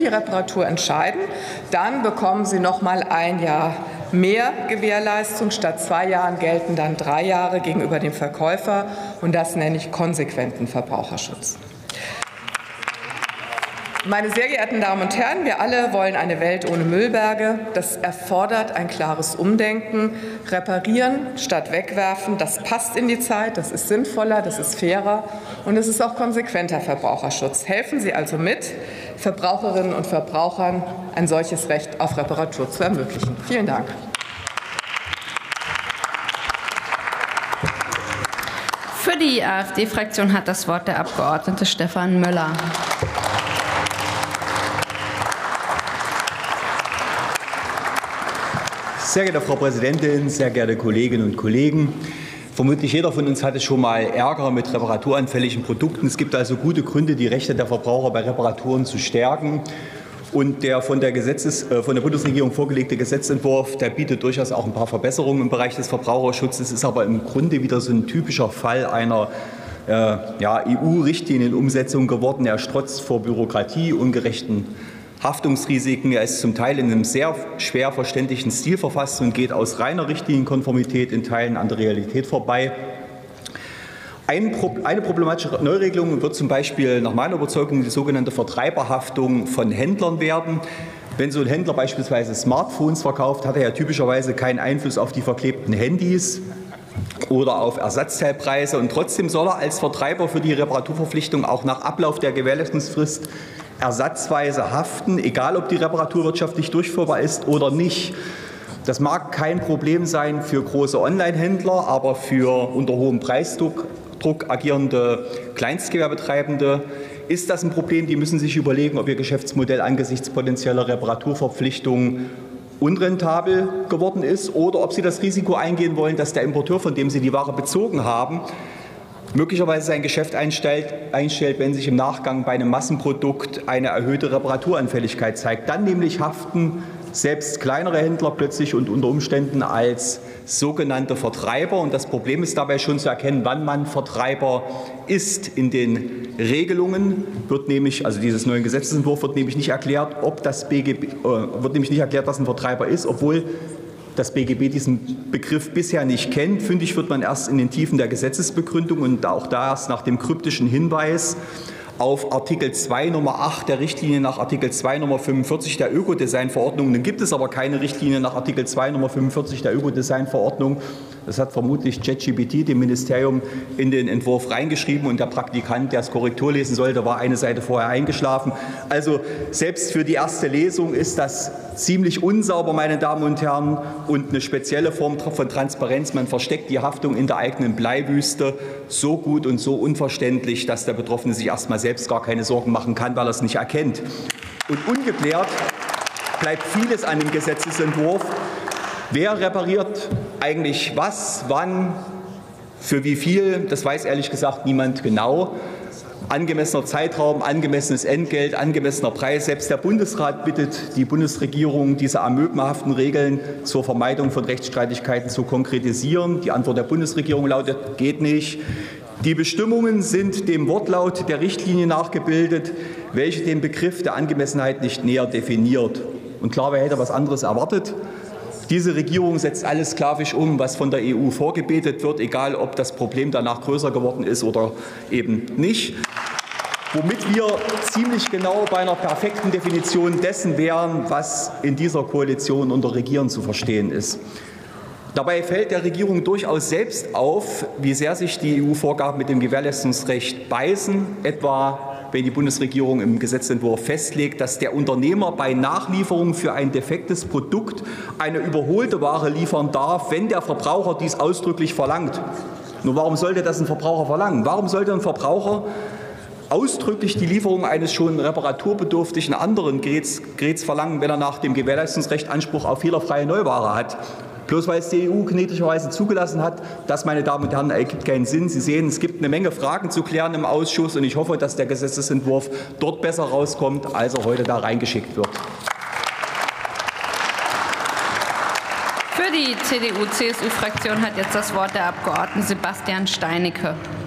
die Reparatur entscheiden, dann bekommen Sie noch mal ein Jahr mehr Gewährleistung. Statt 2 Jahren gelten dann 3 Jahre gegenüber dem Verkäufer. Und das nenne ich konsequenten Verbraucherschutz. Meine sehr geehrten Damen und Herren, wir alle wollen eine Welt ohne Müllberge. Das erfordert ein klares Umdenken. Reparieren statt wegwerfen, das passt in die Zeit, das ist sinnvoller, das ist fairer und es ist auch konsequenter Verbraucherschutz. Helfen Sie also mit, Verbraucherinnen und Verbrauchern ein solches Recht auf Reparatur zu ermöglichen. Vielen Dank. Für die AfD-Fraktion hat das Wort der Abgeordnete Stefan Möller. Sehr geehrte Frau Präsidentin, sehr geehrte Kolleginnen und Kollegen! Vermutlich jeder von uns hatte schon mal Ärger mit reparaturanfälligen Produkten. Es gibt also gute Gründe, die Rechte der Verbraucher bei Reparaturen zu stärken. Und der von der Bundesregierung vorgelegte Gesetzentwurf, der bietet durchaus auch ein paar Verbesserungen im Bereich des Verbraucherschutzes, ist aber im Grunde wieder so ein typischer Fall einer EU-Richtlinienumsetzung geworden. Er strotzt vor Bürokratie, ungerechten Haftungsrisiken. Er ist zum Teil in einem sehr schwer verständlichen Stil verfasst und geht aus reiner Richtlinienkonformität in Teilen an der Realität vorbei. Eine problematische Neuregelung wird zum Beispiel nach meiner Überzeugung die sogenannte Vertreiberhaftung von Händlern werden. Wenn so ein Händler beispielsweise Smartphones verkauft, hat er ja typischerweise keinen Einfluss auf die verklebten Handys oder auf Ersatzteilpreise. Und trotzdem soll er als Vertreiber für die Reparaturverpflichtung auch nach Ablauf der Gewährleistungsfrist ersatzweise haften, egal ob die Reparatur wirtschaftlich durchführbar ist oder nicht. Das mag kein Problem sein für große Online-Händler, aber für unter hohem Preisdruck agierende Kleinstgewerbetreibende ist das ein Problem. Die müssen sich überlegen, ob ihr Geschäftsmodell angesichts potenzieller Reparaturverpflichtungen unrentabel geworden ist oder ob sie das Risiko eingehen wollen, dass der Importeur, von dem sie die Ware bezogen haben, möglicherweise sein Geschäft einstellt, wenn sich im Nachgang bei einem Massenprodukt eine erhöhte Reparaturanfälligkeit zeigt. Dann nämlich haften selbst kleinere Händler plötzlich und unter Umständen als sogenannte Vertreiber. Und das Problem ist dabei schon zu erkennen, wann man Vertreiber ist. In den Regelungen wird nämlich, also dieses neuen Gesetzesentwurf wird nämlich nicht erklärt, was ein Vertreiber ist, obwohl das BGB diesen Begriff bisher nicht kennt. Fündig wird man erst in den Tiefen der Gesetzesbegründung und auch da erst nach dem kryptischen Hinweis auf Artikel 2 Nummer 8 der Richtlinie nach Artikel 2 Nummer 45 der Ökodesign-Verordnung. Dann gibt es aber keine Richtlinie nach Artikel 2 Nummer 45 der Ökodesign-Verordnung. Das hat vermutlich ChatGPT, dem Ministerium, in den Entwurf reingeschrieben und der Praktikant, der es Korrektur lesen sollte, war eine Seite vorher eingeschlafen. Also selbst für die erste Lesung ist das ziemlich unsauber, meine Damen und Herren, und eine spezielle Form von Transparenz. Man versteckt die Haftung in der eigenen Bleiwüste so gut und so unverständlich, dass der Betroffene sich erst mal selbst gar keine Sorgen machen kann, weil er es nicht erkennt. Und ungeklärt bleibt vieles an dem Gesetzesentwurf. Wer repariert eigentlich was, wann, für wie viel? Das weiß ehrlich gesagt niemand genau. Angemessener Zeitraum, angemessenes Entgelt, angemessener Preis. Selbst der Bundesrat bittet die Bundesregierung, diese amöbenhaften Regeln zur Vermeidung von Rechtsstreitigkeiten zu konkretisieren. Die Antwort der Bundesregierung lautet, geht nicht. Die Bestimmungen sind dem Wortlaut der Richtlinie nachgebildet, welche den Begriff der Angemessenheit nicht näher definiert. Und klar, wer hätte was anderes erwartet? Diese Regierung setzt alles sklavisch um, was von der EU vorgebetet wird, egal ob das Problem danach größer geworden ist oder eben nicht. Womit wir ziemlich genau bei einer perfekten Definition dessen wären, was in dieser Koalition unter Regieren zu verstehen ist. Dabei fällt der Regierung durchaus selbst auf, wie sehr sich die EU-Vorgaben mit dem Gewährleistungsrecht beißen, etwa wenn die Bundesregierung im Gesetzentwurf festlegt, dass der Unternehmer bei Nachlieferung für ein defektes Produkt eine überholte Ware liefern darf, wenn der Verbraucher dies ausdrücklich verlangt. Nur warum sollte das ein Verbraucher verlangen? Warum sollte ein Verbraucher ausdrücklich die Lieferung eines schon reparaturbedürftigen anderen Geräts verlangen, wenn er nach dem Gewährleistungsrecht Anspruch auf fehlerfreie Neuware hat? Bloß weil es die EU gnädigerweise zugelassen hat, das, meine Damen und Herren, ergibt keinen Sinn. Sie sehen, es gibt eine Menge Fragen zu klären im Ausschuss und ich hoffe, dass der Gesetzesentwurf dort besser rauskommt, als er heute da reingeschickt wird. Für die CDU-CSU-Fraktion hat jetzt das Wort der Abgeordnete Sebastian Steinecke.